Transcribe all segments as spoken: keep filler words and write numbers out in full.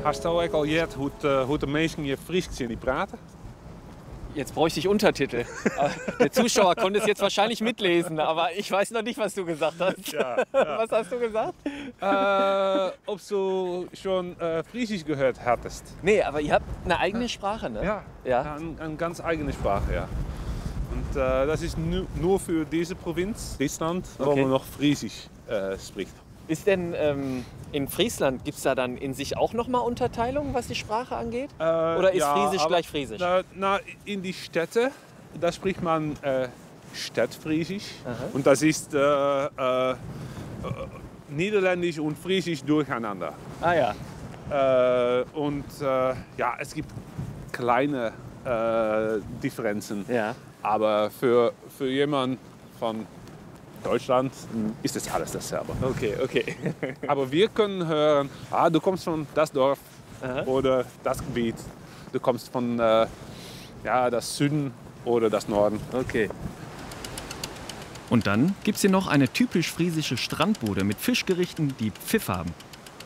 Hast du ook al gehört, hoe, uh, hoe de mensen hier Fries sind, die praten? Jetzt bräuchte ich Untertitel. Der Zuschauer konnte es jetzt wahrscheinlich mitlesen, aber ich weiß noch nicht, was du gesagt hast. Ja, ja. Was hast du gesagt? Äh, ob du schon äh, Friesisch gehört hattest? Nee, aber ihr habt eine eigene Sprache, ne? Ja, Ja. ja eine, eine ganz eigene Sprache, ja. Und äh, das ist nu, nur für diese Provinz, Friesland, wo Okay. man noch Friesisch äh, spricht. Ist denn ähm, in Friesland, gibt es da dann in sich auch nochmal Unterteilungen, was die Sprache angeht? Äh, Oder ist ja, Friesisch aber, gleich Friesisch? Na, na, in die Städte, da spricht man äh, Stadtfriesisch. Aha. Und das ist äh, äh, äh, Niederländisch und Friesisch durcheinander. Ah ja. Äh, und äh, ja, es gibt kleine äh, Differenzen. Ja. Aber für, für jemanden von Deutschland ist das alles dasselbe. Okay, okay. Aber wir können hören, ah, du kommst von das Dorf Aha. oder das Gebiet. Du kommst von äh, ja, das Süden oder das Norden. Okay. Und dann gibt's hier noch eine typisch friesische Strandbude mit Fischgerichten, die Pfiff haben.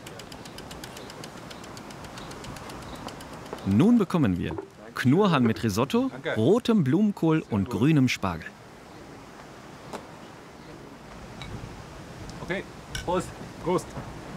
Nun bekommen wir Knurrhahn mit Risotto, Danke. rotem Blumenkohl und grünem Spargel. Okay, Prost. Prost.